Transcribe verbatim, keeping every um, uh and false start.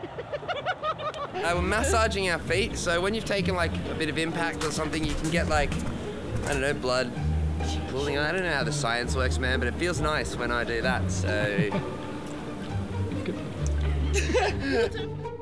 Uh, we're massaging our feet, so when you've taken like a bit of impact or something, you can get like, I don't know, blood pooling. I don't know how the science works, man, but it feels nice when I do that, so... Good.